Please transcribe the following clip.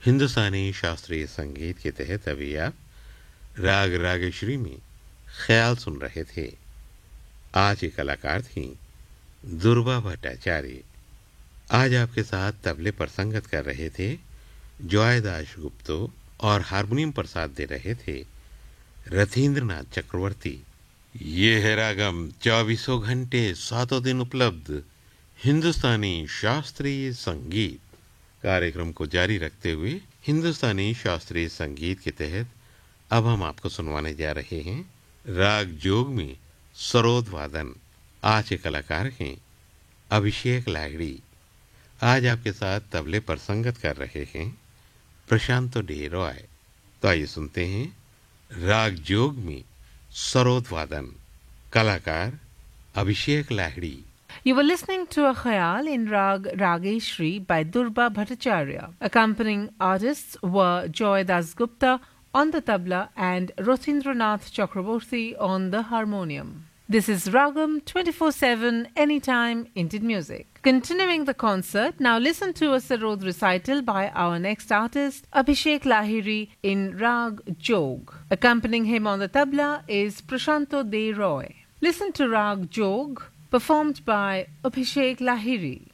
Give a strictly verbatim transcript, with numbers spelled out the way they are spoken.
हिंदुस्तानी शास्त्रीय संगीत के तहत अभी आप राग रागेश्वरी में ख्याल सुन रहे थे। आज के कलाकार थीं दुर्वा भट्टाचार्य। आज आपके साथ तबले पर संगत कर रहे थे जॉय दास गुप्तो और हारमोनियम पर साथ दे रहे थे रथींद्रनाथ चक्रवर्ती। ये है रागम चौबीसों घंटे सातों दिन उपलब्ध हिंदुस्तानी शास्त्रीय संगीत। कार्यक्रम को जारी रखते हुए हिंदुस्तानी शास्त्रीय संगीत के तहत अब हम आपको सुनवाने जा रहे हैं राग जोग में सरोद वादन। आज के कलाकार हैं अभिषेक लाहिड़ी। आज आपके साथ तबले पर संगत कर रहे हैं प्रशांतो डे रॉय। तो आइए सुनते हैं राग जोग में सरोद वादन, कलाकार अभिषेक Lahiri. You were listening to a khayal in Rag Rageshri by Durba Bhattacharya. Accompanying artists were Joy Das Gupta on the tabla and Rothindranath Chakraborty on the harmonium. This is Ragam twenty-four seven, anytime Indian music. Continuing the concert, now listen to a sarod recital by our next artist, Abhishek Lahiri in Rag Jog. Accompanying him on the tabla is Prashanto De Roy. Listen to Rag Jog, performed by Abhishek Lahiri.